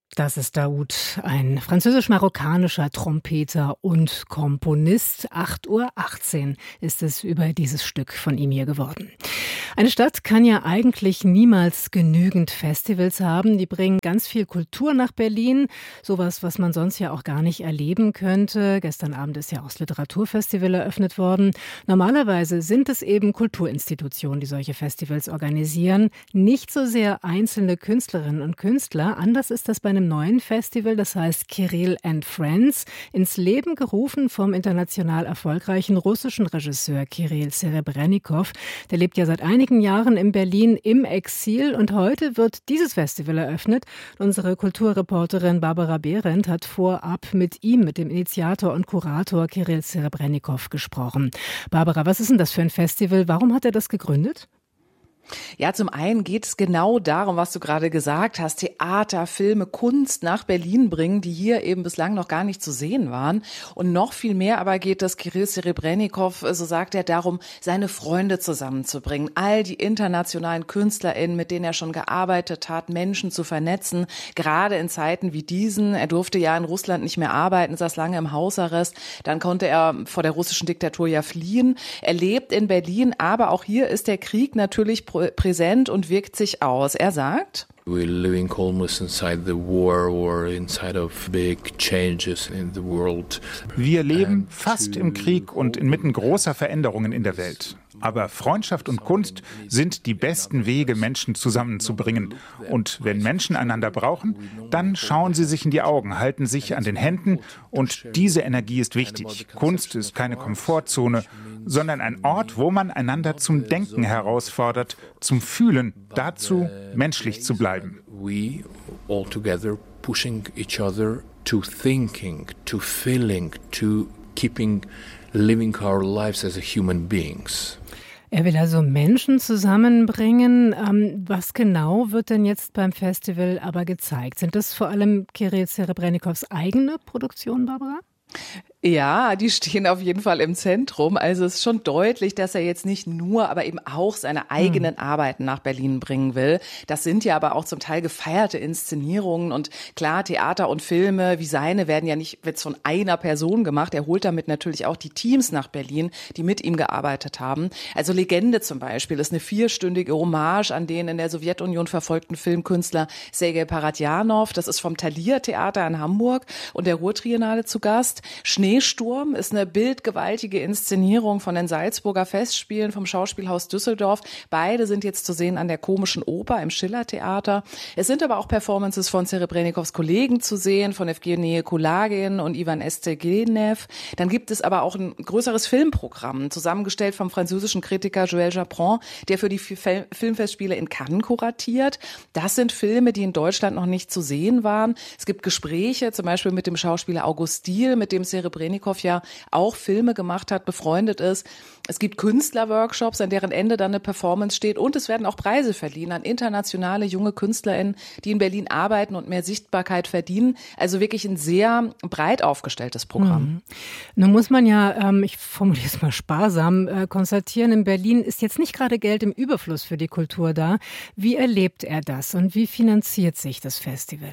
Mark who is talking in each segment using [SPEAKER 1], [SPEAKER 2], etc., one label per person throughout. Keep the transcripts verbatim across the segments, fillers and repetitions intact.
[SPEAKER 1] Das ist Daoud, ein französisch-marokkanischer Trompeter und Komponist. acht Uhr achtzehn ist es über dieses Stück von ihm hier geworden. Eine Stadt kann ja eigentlich niemals genügend Festivals haben. Die bringen ganz viel Kultur nach Berlin. Sowas, was man sonst ja auch gar nicht erleben könnte. Gestern Abend ist ja auch das Literaturfestival eröffnet worden. Normalerweise sind es eben Kulturinstitutionen, die solche Festivals organisieren. Nicht so sehr einzelne Künstlerinnen und Künstler. Anders ist das bei einem neuen Festival, das heißt Kirill and Friends, ins Leben gerufen vom international erfolgreichen russischen Regisseur Kirill Serebrennikov. Der lebt ja seit einigen Jahren in Berlin im Exil und heute wird dieses Festival eröffnet. Unsere Kulturreporterin Barbara Behrendt hat vorab mit ihm, mit dem Initiator und Kurator Kirill Serebrennikov gesprochen. Barbara, was ist denn das für ein Festival? Warum hat er das gegründet?
[SPEAKER 2] Ja, zum einen geht es genau darum, was du gerade gesagt hast, Theater, Filme, Kunst nach Berlin bringen, die hier eben bislang noch gar nicht zu sehen waren. Und noch viel mehr aber geht es Kirill Serebrennikov, so sagt er, darum, seine Freunde zusammenzubringen, all die internationalen KünstlerInnen, mit denen er schon gearbeitet hat, Menschen zu vernetzen, gerade in Zeiten wie diesen. Er durfte ja in Russland nicht mehr arbeiten, saß lange im Hausarrest, dann konnte er vor der russischen Diktatur ja fliehen. Er lebt in Berlin, aber auch hier ist der Krieg natürlich präsent und wirkt sich aus. Er sagt:
[SPEAKER 3] We're living almost inside the war or inside of big changes in the world.
[SPEAKER 4] Wir leben fast im Krieg und inmitten großer Veränderungen in der Welt. Aber Freundschaft und Kunst sind die besten Wege, Menschen zusammenzubringen. Und wenn Menschen einander brauchen, dann schauen sie sich in die Augen, halten sich an den Händen. Und diese Energie ist wichtig. Kunst ist keine Komfortzone, sondern ein Ort, wo man einander zum Denken herausfordert, zum Fühlen, dazu menschlich zu bleiben.
[SPEAKER 3] We all together pushing each other to thinking, to feeling, to keeping living our lives as a human beings.
[SPEAKER 1] Er will also Menschen zusammenbringen. Ähm, was genau wird denn jetzt beim Festival aber gezeigt? Sind das vor allem Kirill Serebrennikows eigene Produktion, Barbara?
[SPEAKER 2] Ja, die stehen auf jeden Fall im Zentrum. Also es ist schon deutlich, dass er jetzt nicht nur, aber eben auch seine eigenen mhm. Arbeiten nach Berlin bringen will. Das sind ja aber auch zum Teil gefeierte Inszenierungen und klar, Theater und Filme wie seine werden ja nicht jetzt von einer Person gemacht. Er holt damit natürlich auch die Teams nach Berlin, die mit ihm gearbeitet haben. Also Legende zum Beispiel ist eine vierstündige Hommage an den in der Sowjetunion verfolgten Filmkünstler Sergei Paradjanov. Das ist vom Thalia Theater in Hamburg und der Ruhrtriennale zu Gast. Schneesturm ist eine bildgewaltige Inszenierung von den Salzburger Festspielen vom Schauspielhaus Düsseldorf. Beide sind jetzt zu sehen an der Komischen Oper im Schillertheater. Es sind aber auch Performances von Serebrennikovs Kollegen zu sehen, von Evgenie Kulagin und Ivan Estegenev. Dann gibt es aber auch ein größeres Filmprogramm, zusammengestellt vom französischen Kritiker Joël Japron, der für die Filmfestspiele in Cannes kuratiert. Das sind Filme, die in Deutschland noch nicht zu sehen waren. Es gibt Gespräche, zum Beispiel mit dem Schauspieler August Diehl, mit dem Serebrennikov ja auch Filme gemacht hat, befreundet ist. Es gibt Künstlerworkshops, an deren Ende dann eine Performance steht und es werden auch Preise verliehen an internationale junge KünstlerInnen, die in Berlin arbeiten und mehr Sichtbarkeit verdienen. Also wirklich ein sehr breit aufgestelltes Programm.
[SPEAKER 1] Mhm. Nun muss man ja, ähm, ich formuliere es mal sparsam, äh, konstatieren, in Berlin ist jetzt nicht gerade Geld im Überfluss für die Kultur da. Wie erlebt er das und wie finanziert sich das Festival?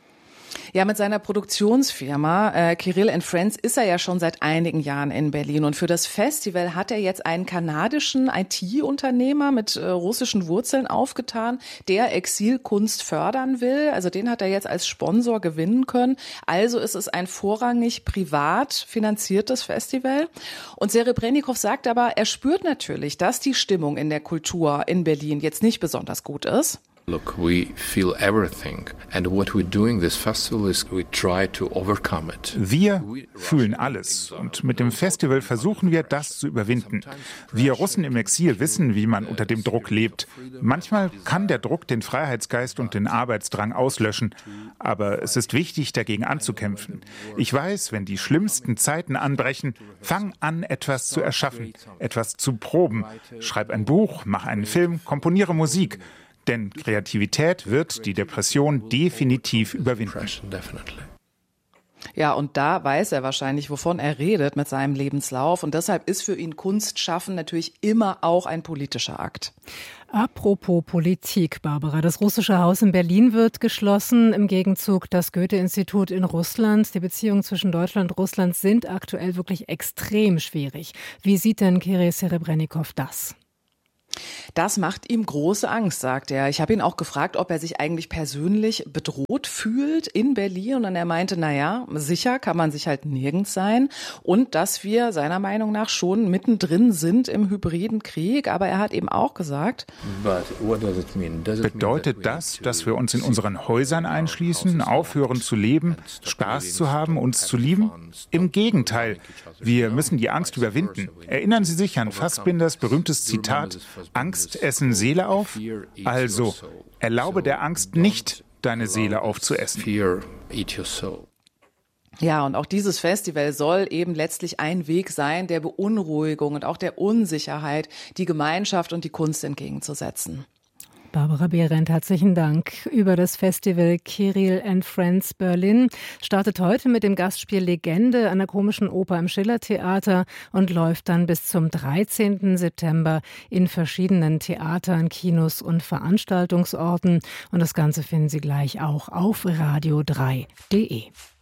[SPEAKER 2] Ja, mit seiner Produktionsfirma äh, Kirill and Friends ist er ja schon seit einigen Jahren in Berlin. Und für das Festival hat er jetzt einen kanadischen I T-Unternehmer mit äh, russischen Wurzeln aufgetan, der Exilkunst fördern will. Also den hat er jetzt als Sponsor gewinnen können. Also ist es ein vorrangig privat finanziertes Festival. Und Serebrennikov sagt aber, er spürt natürlich, dass die Stimmung in der Kultur in Berlin jetzt nicht besonders gut ist.
[SPEAKER 3] Look, we feel everything, and what we're doing this festival is we try to overcome it.
[SPEAKER 4] Wir fühlen alles und mit dem Festival versuchen wir, das zu überwinden. Wir Russen im Exil wissen, wie man unter dem Druck lebt. Manchmal kann der Druck den Freiheitsgeist und den Arbeitsdrang auslöschen, aber es ist wichtig, dagegen anzukämpfen. Ich weiß, wenn die schlimmsten Zeiten anbrechen, fang an, etwas zu erschaffen, etwas zu proben. Schreib ein Buch, mach einen Film, komponiere Musik. Denn Kreativität wird die Depression definitiv überwinden.
[SPEAKER 2] Ja, und da weiß er wahrscheinlich, wovon er redet mit seinem Lebenslauf. Und deshalb ist für ihn Kunstschaffen natürlich immer auch ein politischer Akt.
[SPEAKER 1] Apropos Politik, Barbara. Das russische Haus in Berlin wird geschlossen. Im Gegenzug das Goethe-Institut in Russland. Die Beziehungen zwischen Deutschland und Russland sind aktuell wirklich extrem schwierig. Wie sieht denn Kirill Serebrennikov das?
[SPEAKER 2] Das macht ihm große Angst, sagt er. Ich habe ihn auch gefragt, ob er sich eigentlich persönlich bedroht fühlt in Berlin. Und dann er meinte, na ja, sicher kann man sich halt nirgends sein. Und dass wir seiner Meinung nach schon mittendrin sind im hybriden Krieg. Aber er hat eben auch gesagt,
[SPEAKER 4] bedeutet das, dass wir uns in unseren Häusern einschließen, aufhören zu leben, Spaß zu haben, uns zu lieben? Im Gegenteil, wir müssen die Angst überwinden. Erinnern Sie sich an Fassbinders berühmtes Zitat, Angst essen Seele auf? Also, erlaube der Angst nicht, deine Seele aufzuessen.
[SPEAKER 2] Ja, und auch dieses Festival soll eben letztlich ein Weg sein, der Beunruhigung und auch der Unsicherheit die Gemeinschaft und die Kunst entgegenzusetzen.
[SPEAKER 1] Barbara Behrendt, herzlichen Dank. Über das Festival Kirill and Friends Berlin startet heute mit dem Gastspiel Legende an der Komischen Oper im Schillertheater und läuft dann bis zum dreizehnten September in verschiedenen Theatern, Kinos und Veranstaltungsorten. Und das Ganze finden Sie gleich auch auf radio drei punkt de.